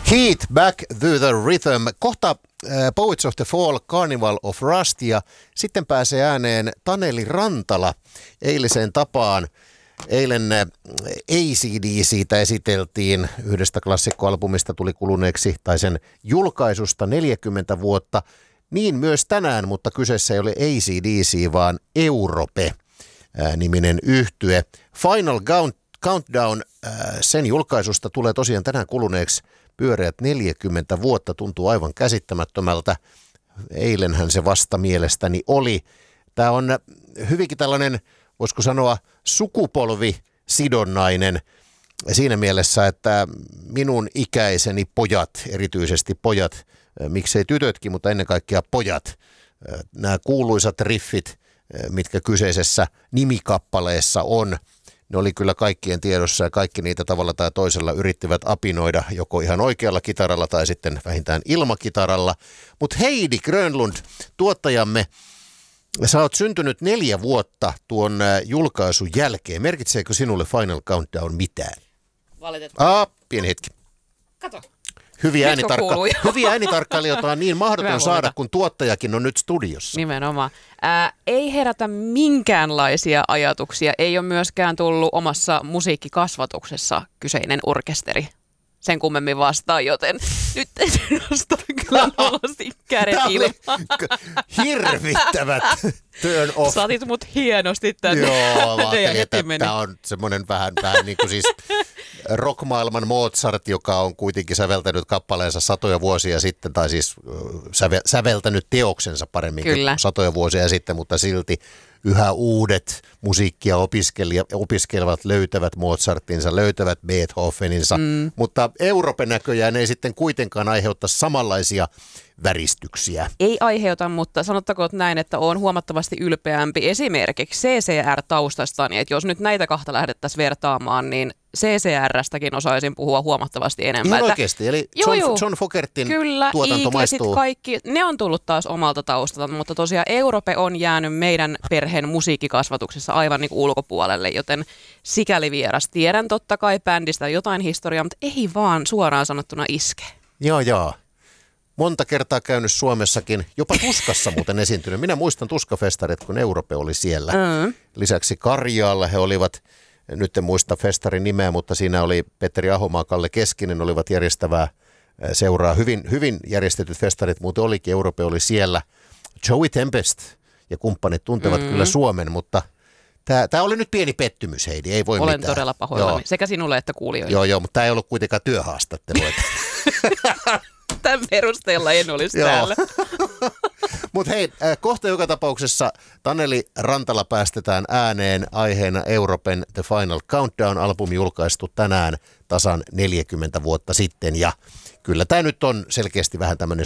Heat, Back to the Rhythm. Kohta Poets of the Fall, Carnival of Rust ja sitten pääsee ääneen Taneli Rantala eiliseen tapaan. Eilen AC/DC:tä esiteltiin, yhdestä klassikkoalbumista tuli kuluneeksi, tai sen julkaisusta 40 vuotta. Niin myös tänään, mutta kyseessä ei ole AC/DC, vaan Europe-niminen yhtye. Final Countdown, sen julkaisusta tulee tosiaan tänään kuluneeksi pyöreät 40 vuotta, tuntuu aivan käsittämättömältä. Eilenhän se vasta mielestäni oli. Tämä on hyvinkin tällainen, voisiko sanoa, sukupolvisidonnainen siinä mielessä, että minun ikäiseni pojat, erityisesti pojat, miksei tytötkin, mutta ennen kaikkea pojat, nämä kuuluisat riffit, mitkä kyseisessä nimikappaleessa on, ne oli kyllä kaikkien tiedossa ja kaikki niitä tavalla tai toisella yrittivät apinoida joko ihan oikealla kitaralla tai sitten vähintään ilmakitaralla. Mutta Heidi Grönlund, tuottajamme, sä oot syntynyt 4 vuotta tuon julkaisun jälkeen. Merkitseekö sinulle Final Countdown mitään? Valitettavasti. Pieni hetki. Kato. Hyviä äänitarkkailijoita on niin mahdoton saada, kun tuottajakin on nyt studiossa. Nimenomaan. Ei herätä minkäänlaisia ajatuksia. Ei ole myöskään tullut omassa musiikkikasvatuksessa kyseinen orkesteri sen kummemmin vastaan, joten nyt nostan kyllä nolosti kädet ilmaan. Hirvittävät turn off. Saatit mut hienosti tänne. Joo, ajattelin, että tämä on semmoinen vähän niin kuin siis rockmaailman Mozart, joka on kuitenkin säveltänyt kappaleensa satoja vuosia sitten, tai siis säveltänyt teoksensa paremminkin kyllä satoja vuosia sitten, mutta silti yhä uudet musiikkia opiskelevat löytävät Mozartinsa, löytävät Beethoveninsa, mutta Europe näköjään ei sitten kuitenkaan aiheuta samanlaisia väristyksiä. Ei aiheuta, mutta sanottakoon näin, että olen huomattavasti ylpeämpi esimerkiksi CCR-taustastani, että jos nyt näitä kahta lähdettäisiin vertaamaan, niin CCR:stäkin osaisin puhua huomattavasti enemmän. Ihan oikeasti, eli John Fogertin kyllä, tuotanto maistuu. Kaikki, ne on tullut taas omalta taustalta, mutta tosiaan Europe on jäänyt meidän perheen musiikkikasvatuksessa aivan niin kuin ulkopuolelle, joten sikäli vieras. Tiedän totta kai bändistä jotain historiaa, mutta ei vaan suoraan sanottuna iske. Joo. Monta kertaa käynyt Suomessakin, jopa Tuskassa muuten esiintynyt. Minä muistan Tuskafestarit, kun Europe oli siellä. Lisäksi Karjaalla he olivat, nyt en muista festarin nimeä, mutta siinä oli Petteri Ahomaa, Kalle Keskinen olivat järjestävää seuraa. Hyvin järjestetyt festarit muuten olikin, Europe oli siellä. Joey Tempest ja kumppanit tuntevat kyllä Suomen, mutta tämä oli nyt pieni pettymys, Heidi, ei voi Olen mitään. Todella pahoillani, sekä sinulle että kuulijoille. Joo, mutta tämä ei ollut kuitenkaan työhaastattelu. Tämän perusteella en olisi täällä. Mutta hei, kohta joka tapauksessa Taneli Rantala päästetään ääneen aiheena Europen The Final Countdown-albumi julkaistu tänään tasan 40 vuotta sitten. Ja kyllä tämä nyt on selkeästi vähän tämmöinen